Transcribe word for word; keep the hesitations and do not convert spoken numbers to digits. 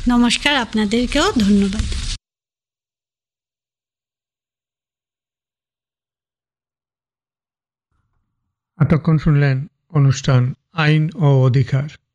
নমস্কার, আপনাদেরকেও ধন্যবাদ। এতক্ষণ শুনলেন অনুষ্ঠান আইন ও অধিকার।